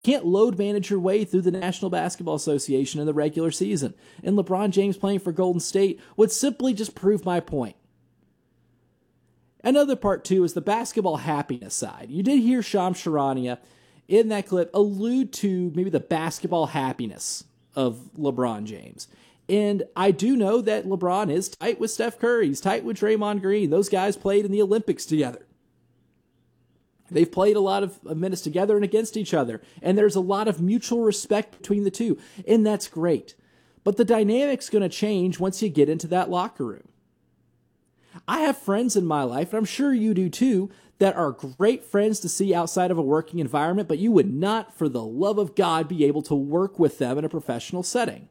Can't load manage your way through the National Basketball Association in the regular season. And LeBron James playing for Golden State would simply just prove my point. Another part, too, is the basketball happiness side. You did hear Shams Charania in that clip allude to maybe the basketball happiness of LeBron James. And I do know that LeBron is tight with Steph Curry. He's tight with Draymond Green. Those guys played in the Olympics together. They've played a lot of minutes together and against each other. And there's a lot of mutual respect between the two. And that's great. But the dynamic's going to change once you get into that locker room. I have friends in my life, and I'm sure you do too, that are great friends to see outside of a working environment, but you would not, for the love of God, be able to work with them in a professional setting.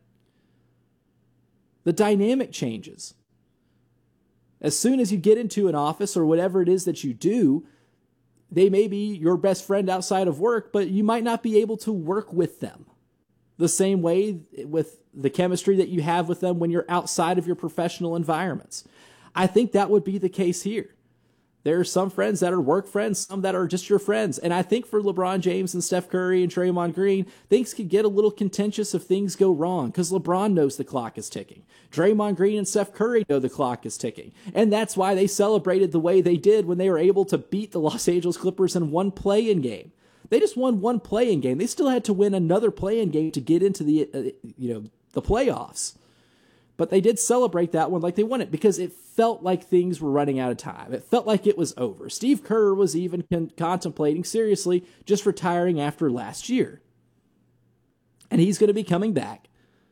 The dynamic changes. As soon as you get into an office or whatever it is that you do, they may be your best friend outside of work, but you might not be able to work with them the same way with the chemistry that you have with them when you're outside of your professional environments. I think that would be the case here. There are some friends that are work friends, some that are just your friends. And I think for LeBron James and Steph Curry and Draymond Green, things could get a little contentious if things go wrong because LeBron knows the clock is ticking. Draymond Green and Steph Curry know the clock is ticking. And that's why they celebrated the way they did when they were able to beat the Los Angeles Clippers in one play-in game. They just won one play-in game. They still had to win another play-in game to get into the playoffs. But they did celebrate that one like they won it because it felt like things were running out of time. It felt like it was over. Steve Kerr was even contemplating seriously just retiring after last year. And he's going to be coming back.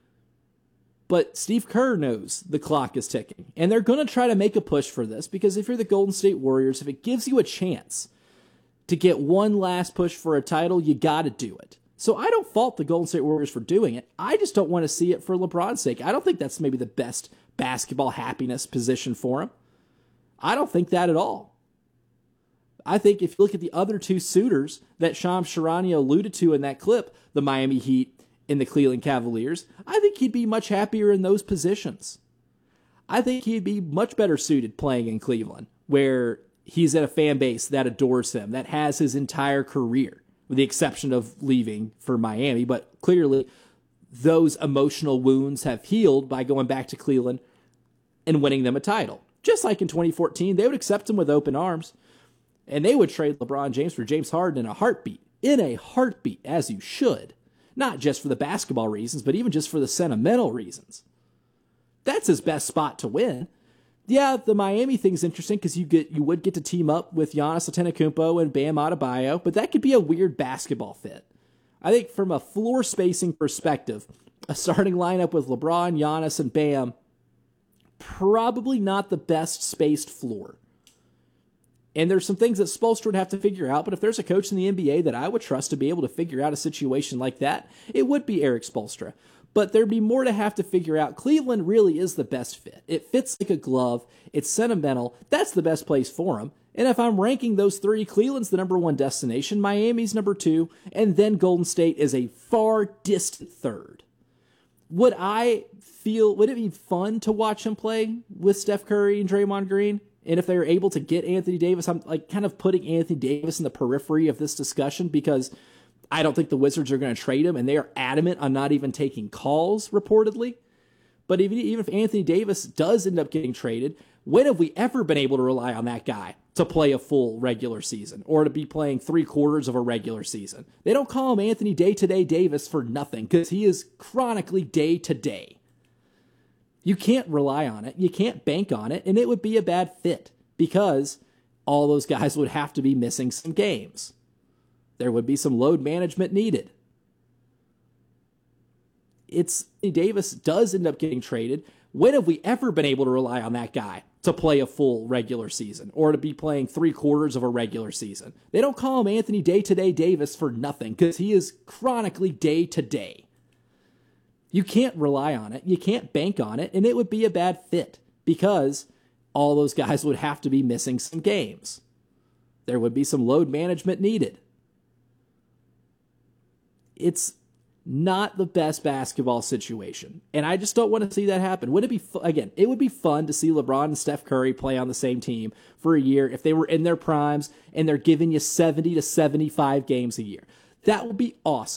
But Steve Kerr knows the clock is ticking. And they're going to try to make a push for this because if you're the Golden State Warriors, if it gives you a chance to get one last push for a title, you got to do it. So I don't fault the Golden State Warriors for doing it. I just don't want to see it for LeBron's sake. I don't think that's maybe the best basketball happiness position for him. I don't think that at all. I think if you look at the other two suitors that Shams Charania alluded to in that clip, the Miami Heat and the Cleveland Cavaliers, I think he'd be much happier in those positions. I think he'd be much better suited playing in Cleveland, where he's in a fan base that adores him, that has his entire career, with the exception of leaving for Miami. But clearly, those emotional wounds have healed by going back to Cleveland and winning them a title. Just like in 2014, they would accept him with open arms, and they would trade LeBron James for James Harden in a heartbeat. In a heartbeat, as you should. Not just for the basketball reasons, but even just for the sentimental reasons. That's his best spot to win. Yeah, the Miami thing's interesting because you would get to team up with Giannis Antetokounmpo and Bam Adebayo, but that could be a weird basketball fit. I think from a floor spacing perspective, a starting lineup with LeBron, Giannis, and Bam, probably not the best spaced floor. And there's some things that Spoelstra would have to figure out, but if there's a coach in the NBA that I would trust to be able to figure out a situation like that, it would be Erik Spoelstra. But there'd be more to have to figure out. Cleveland really is the best fit. It fits like a glove. It's sentimental. That's the best place for him. And if I'm ranking those three, Cleveland's the number one destination, Miami's number two, and then Golden State is a far distant third. Would it be fun to watch him play with Steph Curry and Draymond Green? And if they were able to get Anthony Davis, I'm like kind of putting Anthony Davis in the periphery of this discussion because I don't think the Wizards are going to trade him, and they are adamant on not even taking calls, reportedly. But even if Anthony Davis does end up getting traded, when have we ever been able to rely on that guy to play a full regular season or to be playing 3/4 of a regular season? They don't call him Anthony Day-to-Day Davis for nothing because he is chronically day-to-day. You can't rely on it. You can't bank on it, and it would be a bad fit because all those guys would have to be missing some games. There would be some load management needed. Davis does end up getting traded. When have we ever been able to rely on that guy to play a full regular season or to be playing 3/4 of a regular season? They don't call him Anthony Day-to-Day Davis for nothing because he is chronically day-to-day. You can't rely on it. You can't bank on it, and it would be a bad fit because all those guys would have to be missing some games. There would be some load management needed. It's not the best basketball situation, and I just don't want to see that happen. Would it be again? It would be fun to see LeBron and Steph Curry play on the same team for a year if they were in their primes and they're giving you 70 to 75 games a year. That would be awesome.